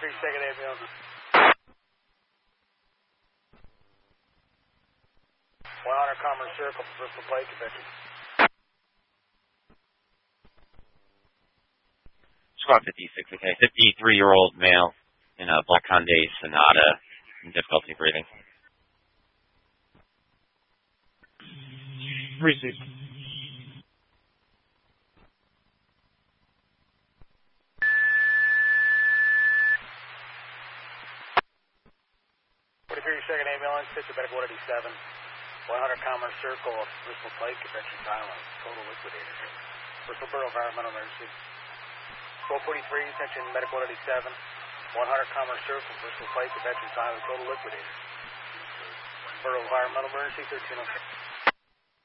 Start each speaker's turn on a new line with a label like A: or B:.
A: second ambulance. 100 Commerce Circle, Bristol Pike, Convention.
B: Squad 56, okay. 53-year-old male in a black Hyundai Sonata in difficulty breathing.
C: Receive.
A: Second ambulance, hit the medical 187. 100 Commerce Circle, Bristol Pike, Convention Island. Total liquidated. Bristol Borough Environmental Emergency. 1243, attention medical 187. 100 Commerce Circle, Bristol Pike, Convention Island. Total liquidated. Borough Environmental Emergency, 1306.